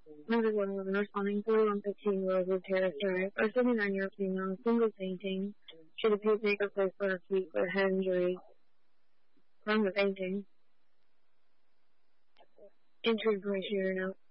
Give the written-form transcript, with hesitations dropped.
Another 111 responding 4115 Rosewood Terrace Drive. A 79-year-old female, single fainting. She appeared to take her place for her feet with head injury from the fainting. Entry information here now.